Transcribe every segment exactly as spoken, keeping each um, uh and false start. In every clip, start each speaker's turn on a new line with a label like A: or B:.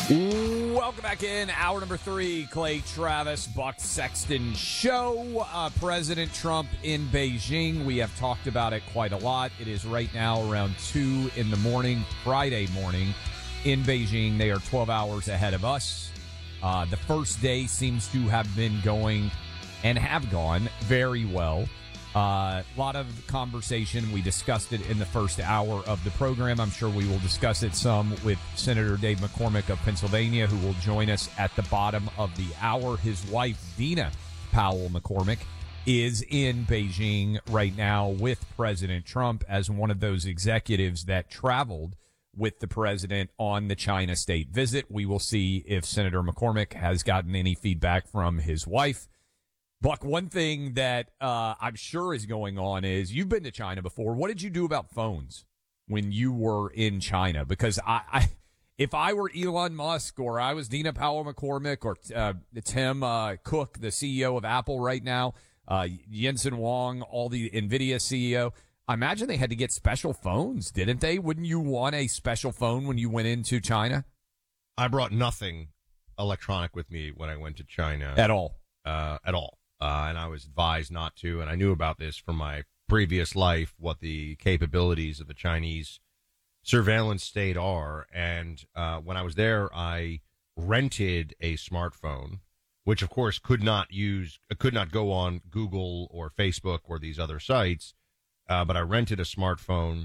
A: Welcome back in. Hour number three, Clay Travis, Buck Sexton Show. Uh, President Trump in Beijing. We have talked about it quite a lot. It is right now around two in the morning, Friday morning in Beijing. They are twelve hours ahead of us. Uh, the first day seems to have been going and have gone very well. A uh, lot of conversation. We discussed it in the first hour of the program. I'm sure we will discuss it some with Senator Dave McCormick of Pennsylvania, who will join us at the bottom of the hour. His wife, Dina Powell McCormick, is in Beijing right now with President Trump as one of those executives that traveled with the president on the China state visit. We will see if Senator McCormick has gotten any feedback from his wife. Buck, one thing that uh, I'm sure is going on is you've been to China before. What did you do about phones when you were in China? Because I, I if I were Elon Musk or I was Dina Powell McCormick or uh, Tim uh, Cook, the C E O of Apple right now, uh, Jensen Huang, all the NVIDIA C E O, I imagine they had to get special phones, didn't they? Wouldn't you want a special phone when you went into China?
B: I brought nothing electronic with me when I went to China.
A: At all?
B: Uh, at all. Uh, and I was advised not to, and I knew about this from my previous life, what the capabilities of the Chinese surveillance state are. And uh, when I was there, I rented a smartphone, which, of course, could not use, could not go on Google or Facebook or these other sites. Uh, but I rented a smartphone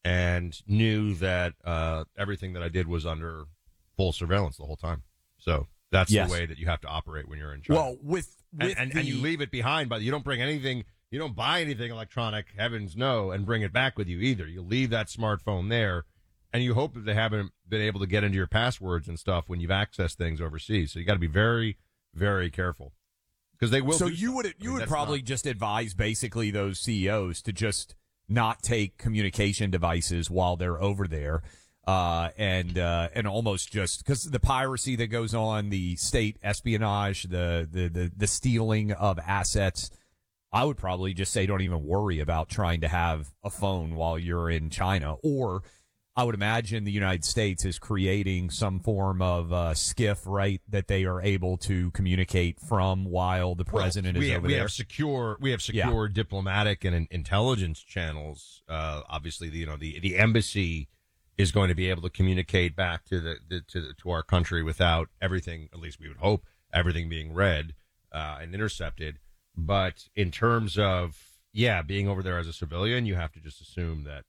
B: and knew that uh, everything that I did was under full surveillance the whole time. So that's
A: yes.
B: the way that you have to operate when you're in China.
A: Well, with
B: And, and,
A: the,
B: and you leave it behind, but you don't bring anything, you don't buy anything electronic, heavens no, and bring it back with you either. You leave that smartphone there, and you hope that they haven't been able to get into your passwords and stuff when you've accessed things overseas. So you got to be very, very careful. Because they will.
A: So
B: do
A: you
B: stuff.
A: would
B: I
A: you
B: mean,
A: would
B: that's
A: probably
B: not,
A: just advise basically those C E Os to just not take communication devices while they're over there. Uh, and, uh, and almost just because the piracy that goes on, the state espionage, the, the, the, the stealing of assets, I would probably just say don't even worry about trying to have a phone while you're in China. Or I would imagine the United States is creating some form of uh, skiff, right, that they are able to communicate from while the president
B: well, we
A: is
B: have,
A: over
B: we
A: there.
B: Have secure, we have secure
A: Yeah.
B: diplomatic and intelligence channels. Uh, obviously, the, you know, the, the embassy is going to be able to communicate back to the, the to the, to our country without everything, at least we would hope, everything being read uh, and intercepted. But in terms of, yeah, being over there as a civilian, you have to just assume that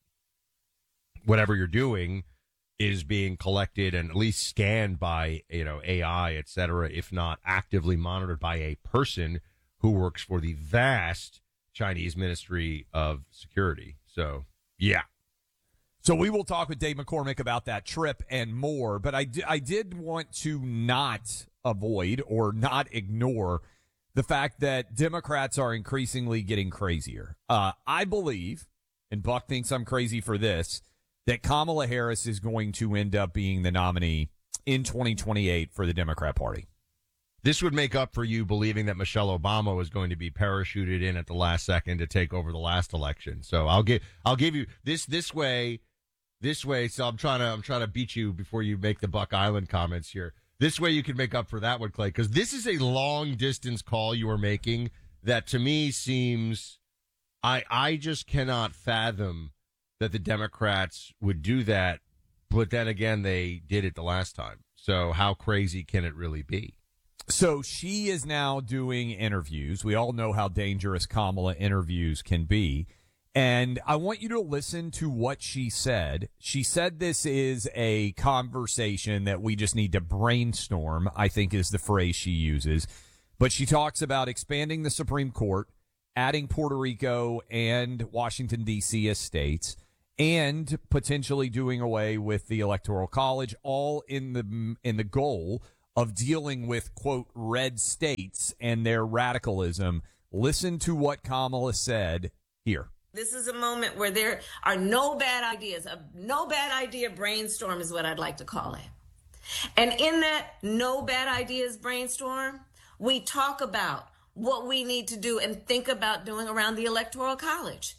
B: whatever you're doing is being collected and at least scanned by, you know, A I, et cetera, if not actively monitored by a person who works for the vast Chinese Ministry of Security. So, yeah.
A: So we will talk with Dave McCormick about that trip and more, but I, d- I did want to not avoid or not ignore the fact that Democrats are increasingly getting crazier. Uh, I believe, and Buck thinks I'm crazy for this, that Kamala Harris is going to end up being the nominee in twenty twenty-eight for the Democrat Party.
B: This would make up for you believing that Michelle Obama was going to be parachuted in at the last second to take over the last election. So I'll give I'll give you this this way. This way, so I'm trying to I'm trying to beat you before you make the Buck Island comments here. This way you can make up for that one, Clay, because this is a long distance call you are making that to me seems I I just cannot fathom that the Democrats would do that, but then again they did it the last time. So how crazy can it really be?
A: So she is now doing interviews. We all know how dangerous Kamala interviews can be. And I want you to listen to what she said. She said this is a conversation that we just need to brainstorm, I think is the phrase she uses. But she talks about expanding the Supreme Court, adding Puerto Rico and Washington, D C as states, and potentially doing away with the Electoral College, all in the in the goal of dealing with, quote, red states and their radicalism. Listen to what Kamala said here.
C: This is a moment where there are no bad ideas. A no bad idea brainstorm is what I'd like to call it. And in that no bad ideas brainstorm, we talk about what we need to do and think about doing around the Electoral College.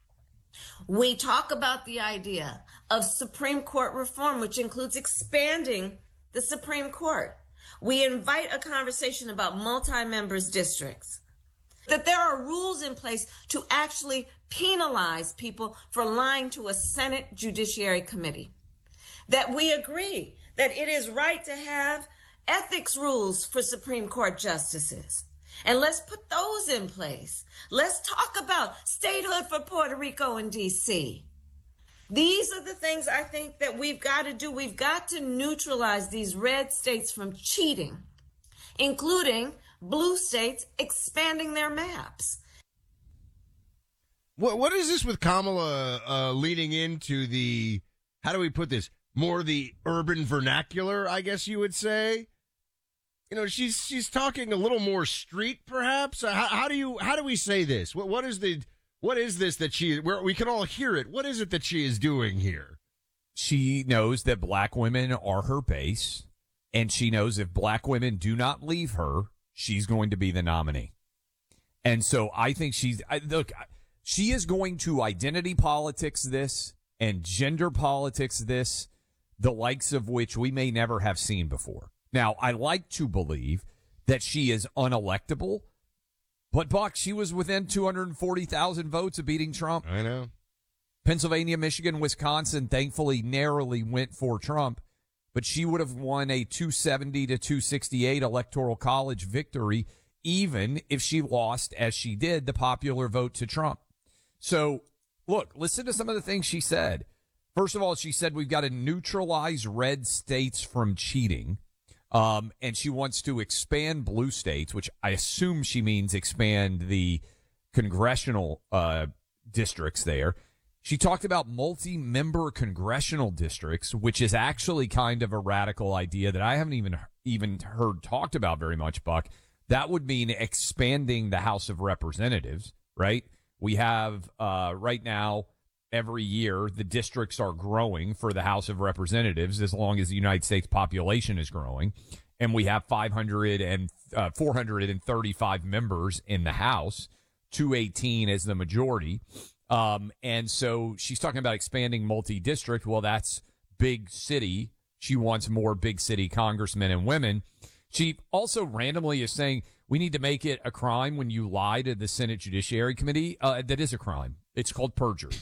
C: We talk about the idea of Supreme Court reform, which includes expanding the Supreme Court. We invite a conversation about multi-members districts. That there are rules in place to actually penalize people for lying to a Senate Judiciary Committee. That we agree that it is right to have ethics rules for Supreme Court justices. And let's put those in place. Let's talk about statehood for Puerto Rico and D C. These are the things I think that we've got to do. We've got to neutralize these red states from cheating, including blue states expanding their maps.
B: What What is this with Kamala uh, leaning into the, how do we put this, more the urban vernacular, I guess you would say? You know, she's she's talking a little more street, perhaps. Uh, how, how do you how do we say this? What what is the what is this that she? Where we can all hear it. What is it that she is doing here?
A: She knows that black women are her base, and she knows if black women do not leave her, she's going to be the nominee. And so I think she's I, look. She is going to identity politics this and gender politics this, the likes of which we may never have seen before. Now, I like to believe that she is unelectable, but, Buck, she was within two hundred forty thousand votes of beating Trump.
B: I know.
A: Pennsylvania, Michigan, Wisconsin, thankfully, narrowly went for Trump, but she would have won a two seventy to two sixty-eight Electoral College victory, even if she lost, as she did, the popular vote to Trump. So, look, listen to some of the things she said. First of all, she said we've got to neutralize red states from cheating. Um, and she wants to expand blue states, which I assume she means expand the congressional uh, districts there. She talked about multi-member congressional districts, which is actually kind of a radical idea that I haven't even even heard talked about very much, Buck. That would mean expanding the House of Representatives, right? We have uh, right now, every year, the districts are growing for the House of Representatives as long as the United States population is growing. And we have five hundred and uh, four hundred thirty-five members in the House, two eighteen as the majority. Um, and so she's talking about expanding multi-district. Well, that's big city. She wants more big city congressmen and women. She also randomly is saying we need to make it a crime when you lie to the Senate Judiciary Committee. Uh, that is a crime. It's called perjury.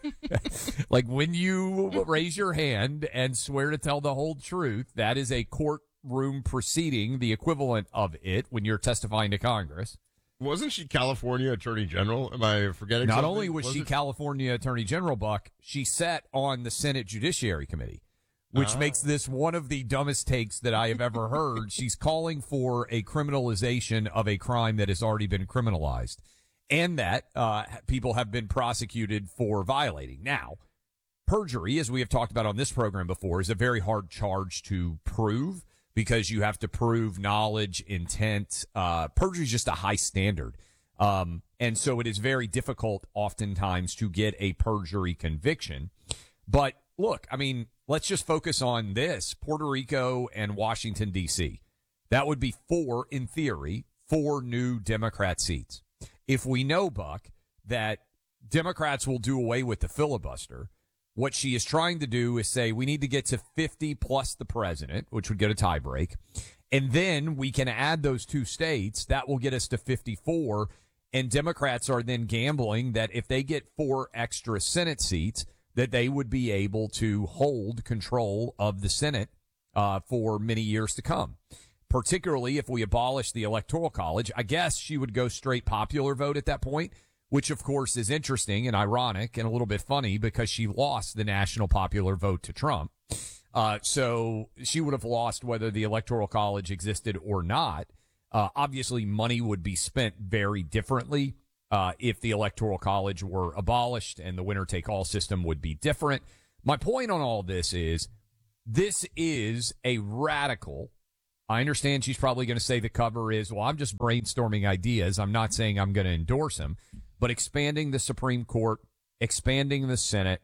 A: Like when you raise your hand and swear to tell the whole truth, that is a courtroom proceeding, the equivalent of it when you're testifying to Congress.
B: Wasn't she California Attorney General? Am I forgetting
A: Not
B: something?
A: only was, was she it? California Attorney General, Buck, she sat on the Senate Judiciary Committee, which oh. makes this one of the dumbest takes that I have ever heard. She's calling for a criminalization of a crime that has already been criminalized, and that uh, people have been prosecuted for violating. Now, perjury, as we have talked about on this program before, is a very hard charge to prove because you have to prove knowledge, intent. Uh, perjury is just a high standard. Um, and so it is very difficult oftentimes to get a perjury conviction. But look, I mean, let's just focus on this. Puerto Rico and Washington, D C. That would be four, in theory, four new Democrat seats. If we know, Buck, that Democrats will do away with the filibuster, what she is trying to do is say we need to get to fifty plus the president, which would get a tiebreak, and then we can add those two states. That will get us to fifty-four, and Democrats are then gambling that if they get four extra Senate seats, that they would be able to hold control of the Senate uh, for many years to come. Particularly if we abolish the Electoral College, I guess she would go straight popular vote at that point, which, of course, is interesting and ironic and a little bit funny because she lost the national popular vote to Trump. Uh, so she would have lost whether the Electoral College existed or not. Uh, obviously, money would be spent very differently uh, if the Electoral College were abolished, and the winner-take-all system would be different. My point on all this is this is a radical. I understand she's probably going to say the cover is, well, I'm just brainstorming ideas. I'm not saying I'm going to endorse them. But expanding the Supreme Court, expanding the Senate,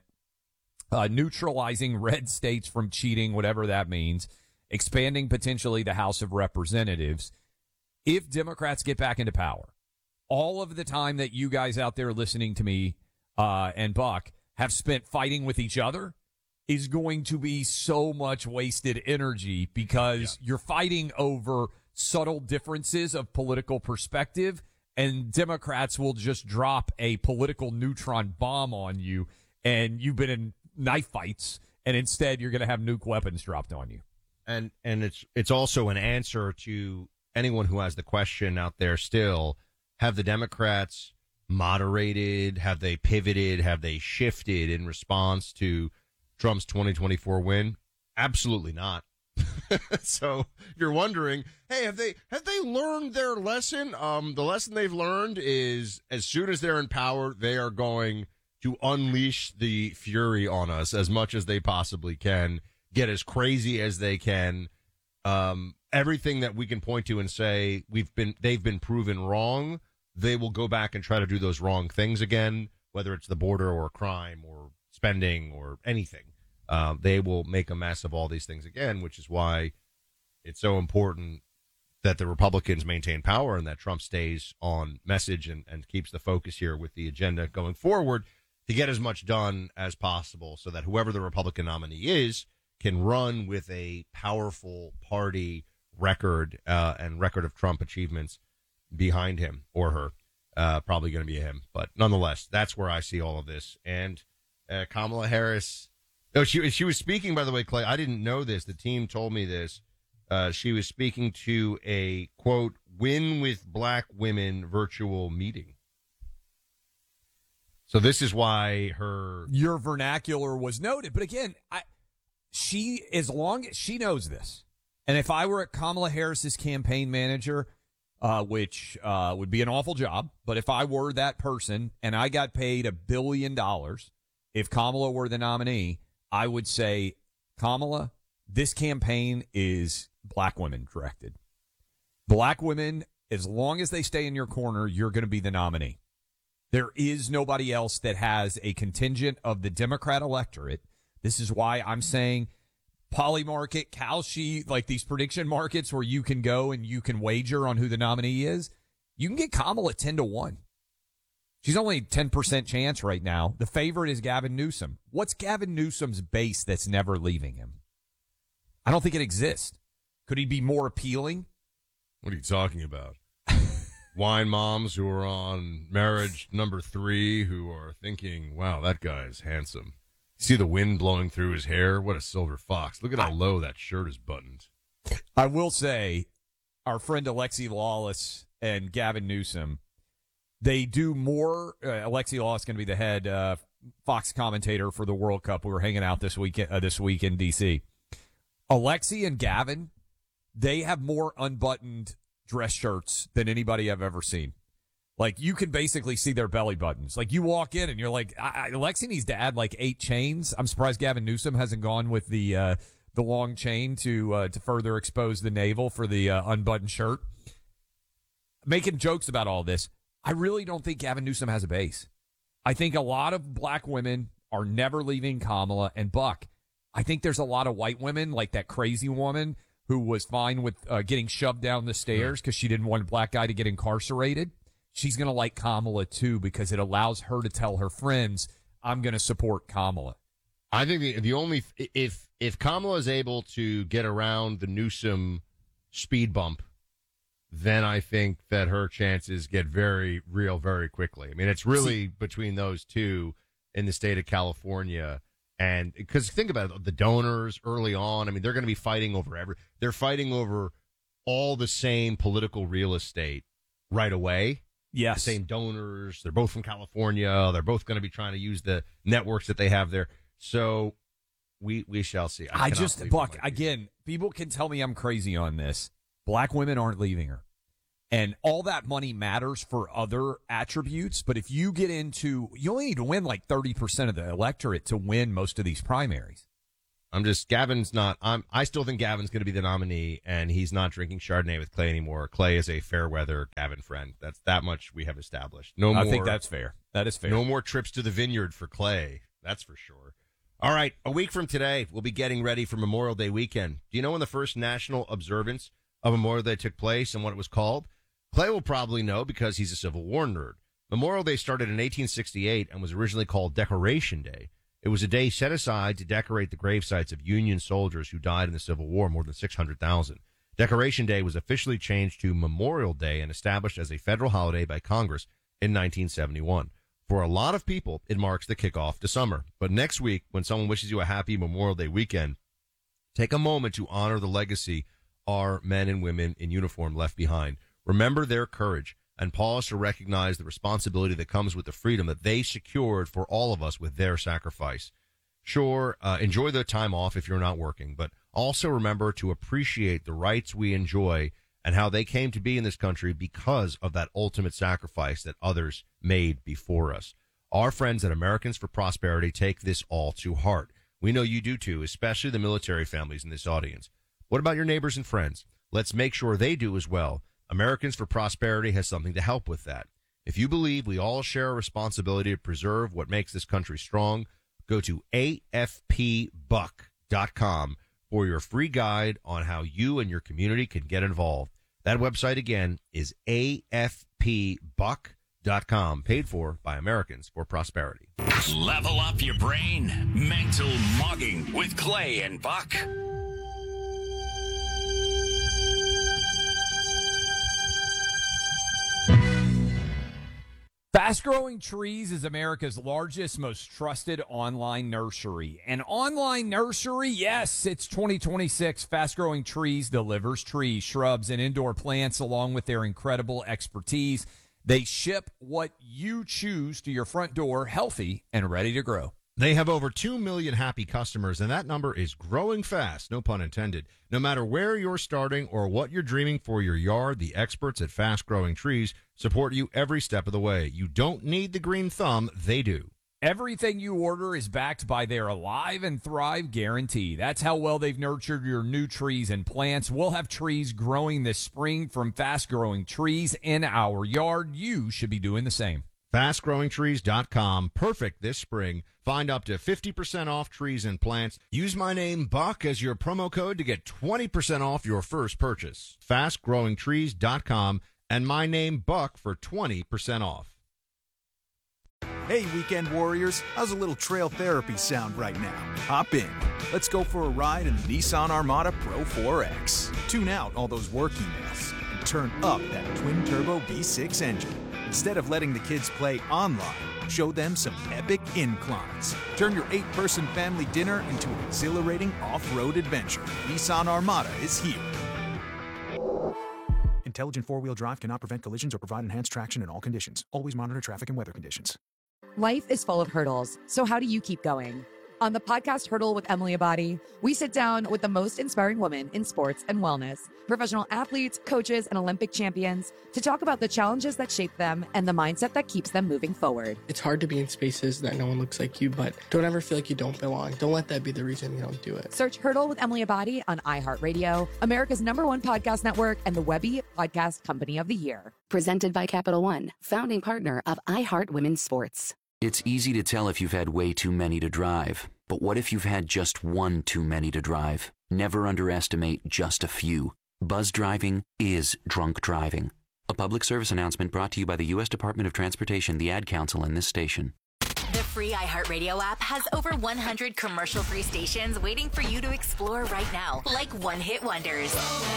A: uh, neutralizing red states from cheating, whatever that means, expanding potentially the House of Representatives. If Democrats get back into power, all of the time that you guys out there listening to me uh, and Buck have spent fighting with each other, is going to be so much wasted energy because yeah. you're fighting over subtle differences of political perspective, and Democrats will just drop a political neutron bomb on you, and you've been in knife fights, and instead you're going to have nuke weapons dropped on you.
B: And and it's it's also an answer to anyone who has the question out there still, have the Democrats moderated? Have they pivoted? Have they shifted in response to Trump's twenty twenty-four win? Absolutely not. So if you're wondering, hey, have they have they learned their lesson? Um, the lesson they've learned is as soon as they're in power, they are going to unleash the fury on us as much as they possibly can, get as crazy as they can. Um, everything that we can point to and say we've been they've been proven wrong, they will go back and try to do those wrong things again, whether it's the border or crime or spending or anything. Uh, they will make a mess of all these things again, which is why it's so important that the Republicans maintain power and that Trump stays on message and, and keeps the focus here with the agenda going forward to get as much done as possible so that whoever the Republican nominee is can run with a powerful party record uh, and record of Trump achievements behind him or her. Uh, probably going to be him. But nonetheless, that's where I see all of this. And uh, Kamala Harris, oh, she, she was speaking, by the way, Clay, I didn't know this. The team told me this. Uh, she was speaking to a, quote, Win with Black Women virtual meeting. So this is why her...
A: Your vernacular was noted. But again, I, she, as long as she knows this, and if I were at Kamala Harris's campaign manager, uh, which uh, would be an awful job, but if I were that person and I got paid a billion dollars, if Kamala were the nominee, I would say, Kamala, this campaign is black women directed. Black women, as long as they stay in your corner, you're going to be the nominee. There is nobody else that has a contingent of the Democrat electorate. This is why I'm saying Polymarket, Kalshi, like these prediction markets where you can go and you can wager on who the nominee is. You can get Kamala ten to one. She's only ten percent chance right now. The favorite is Gavin Newsom. What's Gavin Newsom's base that's never leaving him? I don't think it exists. Could he be more appealing?
B: What are you talking about? Wine moms who are on marriage number three who are thinking, wow, that guy's handsome. See the wind blowing through his hair? What a silver fox. Look at how low that shirt is buttoned.
A: I will say our friend Alexi Lawless and Gavin Newsom, they do more. Uh, Alexi Lawless is going to be the head uh, Fox commentator for the World Cup. We were hanging out this week, uh, this week in D C. Alexi and Gavin, they have more unbuttoned dress shirts than anybody I've ever seen. Like, you can basically see their belly buttons. Like, you walk in and you're like, I- I- Alexi needs to add like eight chains. I'm surprised Gavin Newsom hasn't gone with the uh, the long chain to uh, to further expose the navel for the uh, unbuttoned shirt. Making jokes about all this, I really don't think Gavin Newsom has a base. I think a lot of black women are never leaving Kamala and Buck. I think there's a lot of white women, like that crazy woman who was fine with uh, getting shoved down the stairs because she didn't want a black guy to get incarcerated. She's going to like Kamala, too, because it allows her to tell her friends, I'm going to support Kamala.
B: I think the, the only – if if Kamala is able to get around the Newsom speed bump, then I think that her chances get very real very quickly. I mean, it's really See, between those two in the state of California. And because think about it, the donors early on, I mean, they're going to be fighting over every – they're fighting over all the same political real estate right away.
A: Yes.
B: The same donors. They're both from California. They're both going to be trying to use the networks that they have there. So we we shall see. I,
A: I just, Buck, again, people can tell me I'm crazy on this. Black women aren't leaving her. And all that money matters for other attributes. But if you get into, you only need to win like thirty percent of the electorate to win most of these primaries.
B: I'm just, Gavin's not, I'm, I still think Gavin's going to be the nominee, and he's not drinking Chardonnay with Clay anymore. Clay is a fair weather Gavin friend. That's that much we have established. No more.
A: I think that's fair. That is fair.
B: No more trips to the vineyard for Clay. That's for sure. All right. A week from today, we'll be getting ready for Memorial Day weekend. Do you know when the first national observance of Memorial Day took place and what it was called? Clay will probably know because he's a Civil War nerd. Memorial Day started in eighteen sixty-eight and was originally called Decoration Day. It was a day set aside to decorate the grave sites of Union soldiers who died in the Civil War, more than six hundred thousand. Decoration Day was officially changed to Memorial Day and established as a federal holiday by Congress in nineteen seventy-one. For a lot of people, it marks the kickoff to summer. But next week, when someone wishes you a happy Memorial Day weekend, take a moment to honor the legacy our men and women in uniform left behind. Remember their courage and pause to recognize the responsibility that comes with the freedom that they secured for all of us with their sacrifice. Sure, uh, enjoy the time off if you're not working, but also remember to appreciate the rights we enjoy and how they came to be in this country because of that ultimate sacrifice that others made before us. Our friends at Americans for Prosperity take this all to heart. We know you do too, especially the military families in this audience. What about your neighbors and friends? Let's make sure they do as well. Americans for Prosperity has something to help with that. If you believe we all share a responsibility to preserve what makes this country strong, go to A F P buck dot com for your free guide on how you and your community can get involved. That website again is A F P buck dot com, paid for by Americans for Prosperity.
D: Level up your brain. Mental Mugging with Clay and Buck.
A: Fast Growing Trees is America's largest, most trusted online nursery. An online nursery? Yes, it's twenty twenty-six. Fast Growing Trees delivers trees, shrubs, and indoor plants along with their incredible expertise. They ship what you choose to your front door, healthy and ready to grow.
B: They have over two million happy customers, and that number is growing fast, no pun intended. No matter where you're starting or what you're dreaming for your yard, the experts at Fast Growing Trees support you every step of the way. You don't need the green thumb, they do.
A: Everything you order is backed by their Alive and Thrive guarantee. That's how well they've nurtured your new trees and plants. We'll have trees growing this spring from Fast Growing Trees in our yard. You should be doing the same.
B: fast growing trees dot com. Perfect this spring. Find up to fifty percent off trees and plants. Use my name, Buck, as your promo code to get twenty percent off your first purchase. fast growing trees dot com and my name, Buck, for twenty percent off.
E: Hey, weekend warriors, how's a little trail therapy sound right now? Hop in. Let's go for a ride in the Nissan Armada Pro four X. Tune out all those work emails and turn up that twin-turbo V six engine. Instead of letting the kids play online, show them some epic inclines. Turn your eight-person family dinner into an exhilarating off-road adventure. Nissan Armada is here. Intelligent four-wheel drive cannot prevent collisions or provide enhanced traction in all conditions. Always monitor traffic and weather conditions.
F: Life is full of hurdles, so how do you keep going? On the podcast Hurdle with Emily Abadi, we sit down with the most inspiring women in sports and wellness, professional athletes, coaches, and Olympic champions to talk about the challenges that shape them and the mindset that keeps them moving forward.
G: It's hard to be in spaces that no one looks like you, but don't ever feel like you don't belong. Don't let that be the reason you don't do it.
F: Search Hurdle with Emily Abadi on iHeartRadio, America's number one podcast network, and the Webby Podcast Company of the Year.
H: Presented by Capital One, founding partner of iHeart Women's Sports.
I: It's easy to tell if you've had way too many to drive. But what if you've had just one too many to drive? Never underestimate just a few. Buzz driving is drunk driving. A public service announcement brought to you by the U S Department of Transportation, the Ad Council, and this station.
J: The free iHeartRadio app has over one hundred commercial-free stations waiting for you to explore right now, like one-hit wonders.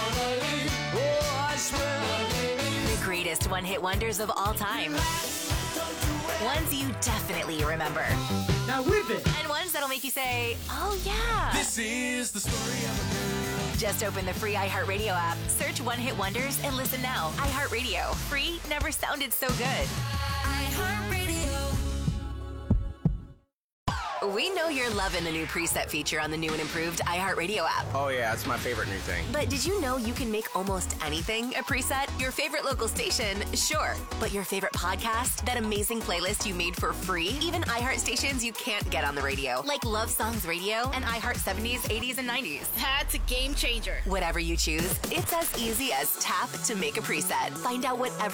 J: The greatest one-hit wonders of all time. Ones you definitely remember.
K: Now whip it!
J: And ones that'll make you say, oh yeah.
K: This is the story of a girl.
J: Just open the free iHeartRadio app, search One Hit Wonders, and listen now. iHeartRadio. Free never sounded so good. iHeartRadio. We know you're loving the new preset feature on the new and improved iHeartRadio app.
L: Oh yeah, it's my favorite new thing.
J: But did you know you can make almost anything a preset? Your favorite local station, sure. But your favorite podcast, that amazing playlist you made for free? Even iHeart stations you can't get on the radio, like Love Songs Radio and iHeart seventies, eighties, and nineties.
M: That's a game changer.
J: Whatever you choose, it's as easy as tap to make a preset. Find out whatever